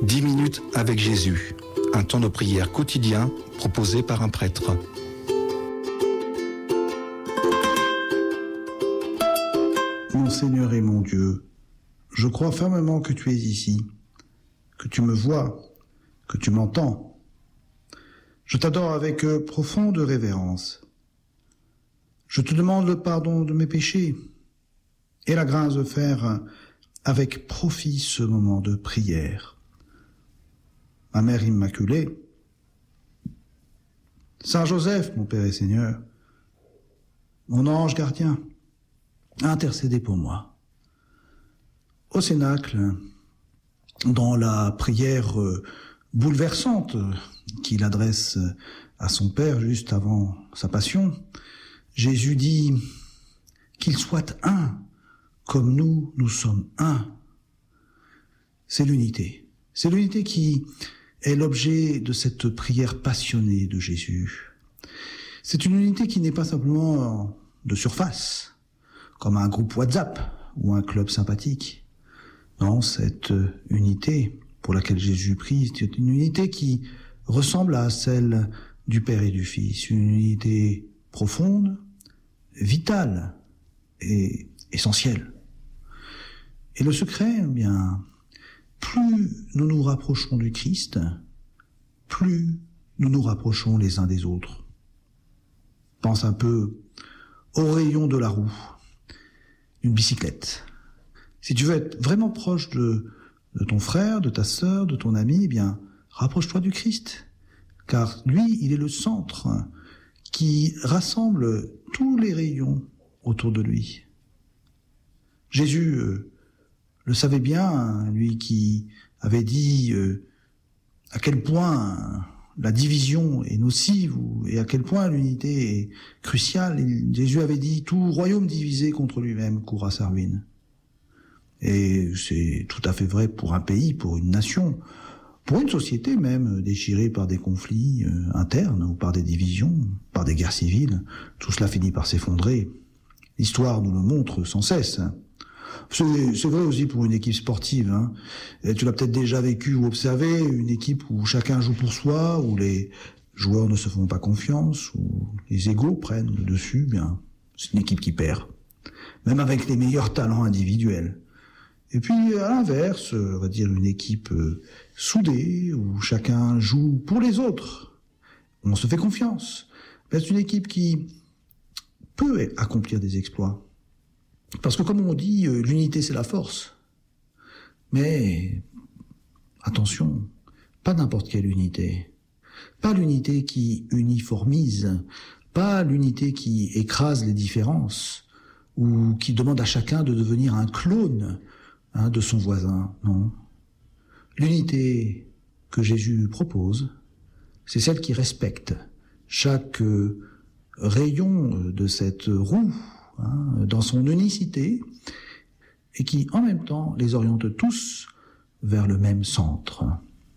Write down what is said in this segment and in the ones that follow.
10 minutes avec Jésus, un temps de prière quotidien proposé par un prêtre. Mon Seigneur et mon Dieu, je crois fermement que tu es ici, que tu me vois, que tu m'entends. Je t'adore avec profonde révérence. Je te demande le pardon de mes péchés et la grâce de faire avec profit ce moment de prière. Ma Mère Immaculée, Saint Joseph, mon Père et Seigneur, mon ange gardien, intercédez pour moi. Au Cénacle, dans la prière bouleversante qu'il adresse à son Père juste avant sa passion, Jésus dit qu'il soit un, comme nous sommes un. C'est l'unité. C'est l'unité qui est l'objet de cette prière passionnée de Jésus. C'est une unité qui n'est pas simplement de surface, comme un groupe WhatsApp ou un club sympathique. Non, cette unité pour laquelle Jésus prie, c'est une unité qui ressemble à celle du Père et du Fils, une unité profonde, vitale et essentielle. Et le secret, eh bien, plus nous nous rapprochons du Christ, plus nous nous rapprochons les uns des autres. Pense un peu au rayon de la roue, une bicyclette. Si tu veux être vraiment proche de ton frère, de ta sœur, de ton ami, eh bien, rapproche-toi du Christ. Car lui, il est le centre qui rassemble tous les rayons autour de lui. Jésus le savait bien, lui qui avait dit à quel point la division est nocive et à quel point l'unité est cruciale. Jésus avait dit « Tout royaume divisé contre lui-même court à sa ruine ». Et c'est tout à fait vrai pour un pays, pour une nation, pour une société même déchirée par des conflits internes ou par des divisions, par des guerres civiles. Tout cela finit par s'effondrer. L'histoire nous le montre sans cesse. C'est vrai aussi pour une équipe sportive. Et tu l'as peut-être déjà vécu ou observé, une équipe où chacun joue pour soi, où les joueurs ne se font pas confiance, où les égos prennent le dessus, bien, c'est une équipe qui perd. Même avec les meilleurs talents individuels. Et puis, à l'inverse, on va dire une équipe soudée, où chacun joue pour les autres. On se fait confiance. C'est une équipe qui peut accomplir des exploits. Parce que comme on dit, l'unité c'est la force. Mais, attention, pas n'importe quelle unité. Pas l'unité qui uniformise, pas l'unité qui écrase les différences, ou qui demande à chacun de devenir un clone de son voisin, non. L'unité que Jésus propose, c'est celle qui respecte chaque rayon de cette roue, dans son unicité, et qui, en même temps, les oriente tous vers le même centre.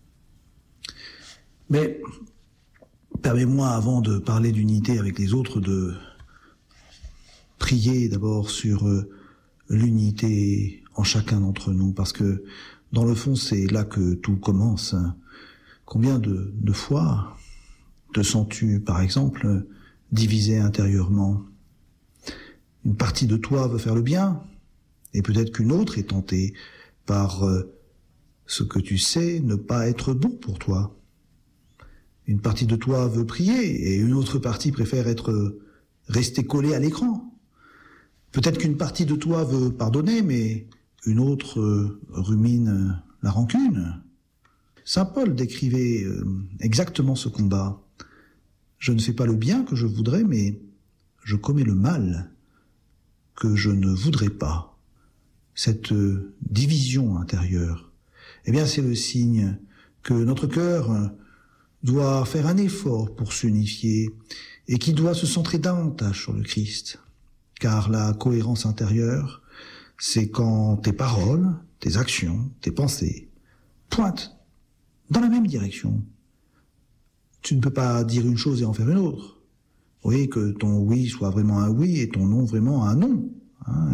Mais, permets-moi, avant de parler d'unité avec les autres, de prier d'abord sur l'unité en chacun d'entre nous, parce que, dans le fond, c'est là que tout commence. Combien de fois te sens-tu, par exemple, divisé intérieurement ? Une partie de toi veut faire le bien, et peut-être qu'une autre est tentée par ce que tu sais ne pas être bon pour toi. Une partie de toi veut prier, et une autre partie préfère rester collée à l'écran. Peut-être qu'une partie de toi veut pardonner, mais une autre rumine la rancune. Saint Paul décrivait exactement ce combat. Je ne fais pas le bien que je voudrais, mais je commets le mal que je ne voudrais pas. Cette division intérieure, eh bien c'est le signe que notre cœur doit faire un effort pour s'unifier et qui doit se centrer davantage sur le Christ. Car la cohérence intérieure, c'est quand tes paroles, tes actions, tes pensées pointent dans la même direction. Tu ne peux pas dire une chose et en faire une autre. Oui, que ton oui soit vraiment un oui et ton non vraiment un non,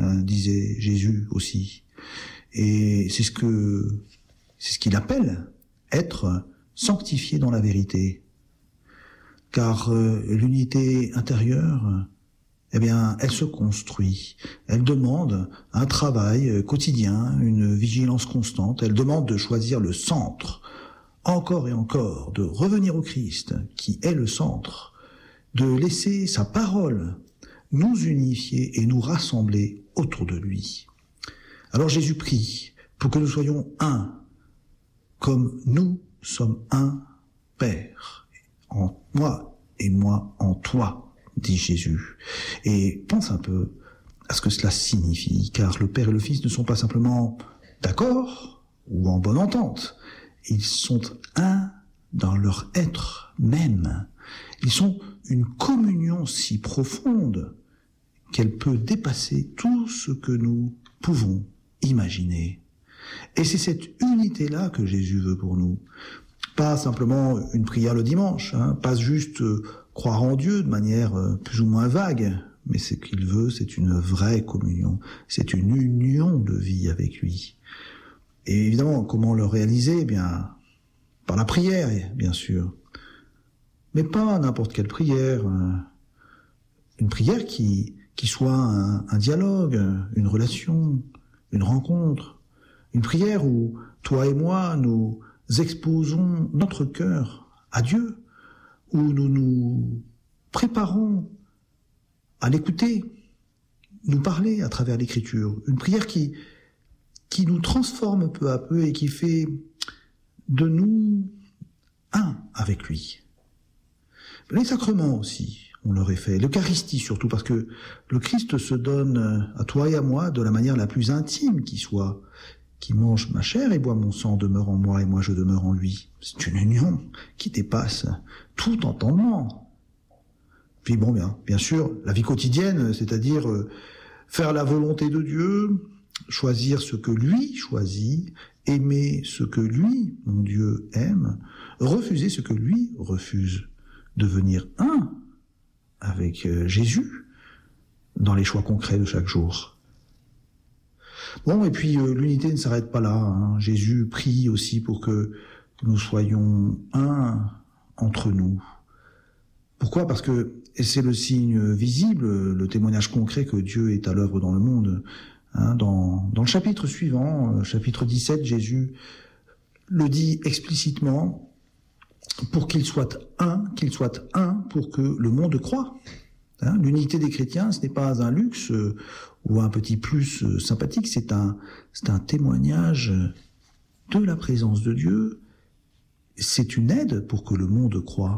disait Jésus aussi. Et c'est ce qu'il appelle être sanctifiés dans la vérité. Car l'unité intérieure, eh bien, elle se construit. Elle demande un travail quotidien, une vigilance constante. Elle demande de choisir le centre, encore et encore, de revenir au Christ, qui est le centre, de laisser sa parole nous unifier et nous rassembler autour de lui. Alors Jésus prie pour que nous soyons un, comme nous sommes un, Père, en moi et moi en toi, dit Jésus. Et pense un peu à ce que cela signifie, car le Père et le Fils ne sont pas simplement d'accord ou en bonne entente, ils sont un dans leur être même. Ils sont une communion si profonde qu'elle peut dépasser tout ce que nous pouvons imaginer. Et c'est cette unité-là que Jésus veut pour nous. Pas simplement une prière le dimanche, pas juste croire en Dieu de manière plus ou moins vague, mais ce qu'il veut, c'est une vraie communion, c'est une union de vie avec lui. Et évidemment, comment le réaliser ? Eh bien, par la prière, bien sûr. Mais pas n'importe quelle prière. Une prière qui soit un dialogue, une relation, une rencontre. Une prière où toi et moi, nous exposons notre cœur à Dieu, où nous nous préparons à l'écouter, nous parler à travers l'Écriture. Une prière qui nous transforme peu à peu et qui fait de nous un avec lui. Les sacrements aussi, on leur est fait. L'Eucharistie surtout, parce que le Christ se donne à toi et à moi de la manière la plus intime qui soit. Qui mange ma chair et boit mon sang demeure en moi et moi je demeure en lui. C'est une union qui dépasse tout entendement. Puis bon, bien sûr, la vie quotidienne, c'est-à-dire faire la volonté de Dieu, choisir ce que lui choisit, aimer ce que lui, mon Dieu, aime, refuser ce que lui refuse, devenir un avec Jésus dans les choix concrets de chaque jour. Bon, et puis l'unité ne s'arrête pas là. Jésus prie aussi pour que nous soyons un entre nous. Pourquoi ? Parce que c'est le signe visible, le témoignage concret que Dieu est à l'œuvre dans le monde. Dans le chapitre suivant, chapitre 17, Jésus le dit explicitement, pour qu'il soit un pour que le monde croie. L'unité des chrétiens, ce n'est pas un luxe ou un petit plus sympathique, c'est un témoignage de la présence de Dieu. C'est une aide pour que le monde croie.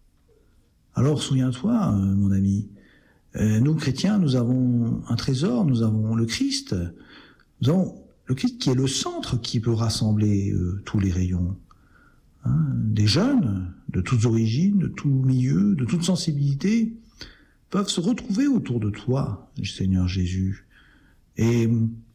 Alors souviens-toi, mon ami, nous chrétiens, nous avons un trésor, nous avons le Christ. Nous avons le Christ qui est le centre qui peut rassembler tous les rayons. Des jeunes de toutes origines, de tout milieu, de toute sensibilité, peuvent se retrouver autour de toi, Seigneur Jésus, et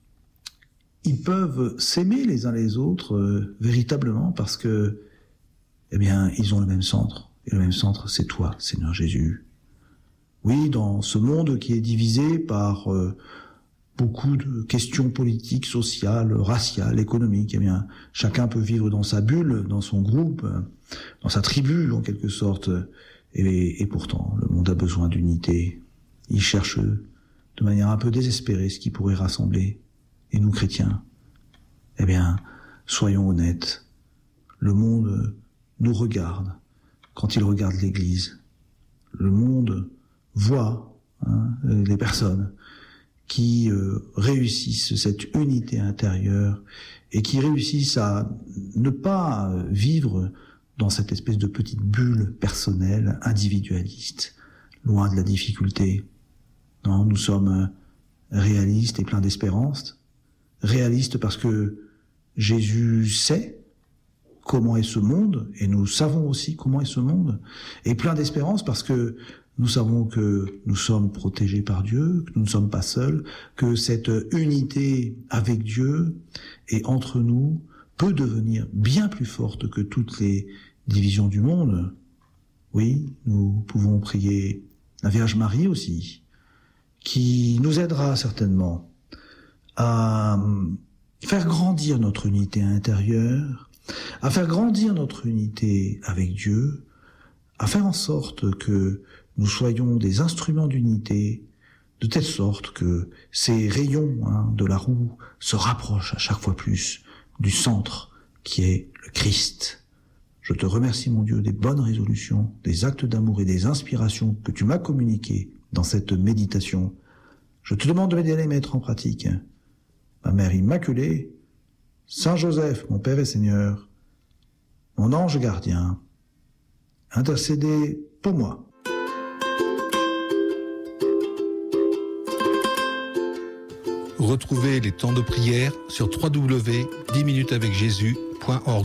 ils peuvent s'aimer les uns les autres véritablement parce que, eh bien, ils ont le même centre, et le même centre, c'est toi, Seigneur Jésus. Oui, dans ce monde qui est divisé par beaucoup de questions politiques, sociales, raciales, économiques, eh bien, chacun peut vivre dans sa bulle, dans son groupe, dans sa tribu, en quelque sorte. Et pourtant, le monde a besoin d'unité. Il cherche de manière un peu désespérée ce qui pourrait rassembler. Et nous, chrétiens, eh bien, soyons honnêtes. Le monde nous regarde quand il regarde l'Église. Le monde voit les personnes qui réussissent cette unité intérieure et qui réussissent à ne pas vivre dans cette espèce de petite bulle personnelle, individualiste, loin de la difficulté. Non, nous sommes réalistes et pleins d'espérance. Réalistes parce que Jésus sait comment est ce monde, et nous savons aussi comment est ce monde, et plein d'espérance parce que nous savons que nous sommes protégés par Dieu, que nous ne sommes pas seuls, que cette unité avec Dieu et entre nous peut devenir bien plus forte que toutes les divisions du monde. Oui, nous pouvons prier la Vierge Marie aussi, qui nous aidera certainement à faire grandir notre unité intérieure, à faire grandir notre unité avec Dieu, à faire en sorte que nous soyons des instruments d'unité, de telle sorte que ces rayons de la roue se rapprochent à chaque fois plus du centre qui est le Christ. Je te remercie, mon Dieu, des bonnes résolutions, des actes d'amour et des inspirations que tu m'as communiquées dans cette méditation. Je te demande de m'aider à les mettre en pratique. Ma Mère Immaculée, Saint Joseph, mon Père et Seigneur, mon ange gardien, intercédez pour moi. Retrouvez les temps de prière sur www.10minutesavecjésus.org.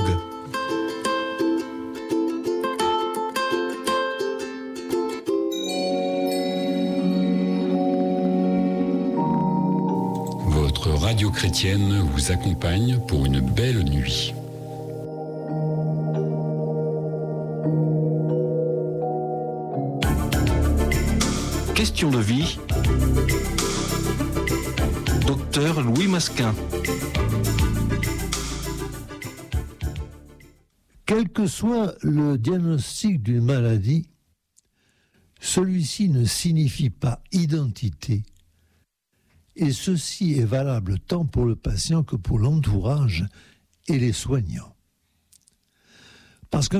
Votre radio chrétienne vous accompagne pour une belle nuit. Question de vie. Docteur Louis Masquin. Quel que soit le diagnostic d'une maladie, celui-ci ne signifie pas identité. Et ceci est valable tant pour le patient que pour l'entourage et les soignants. Parce que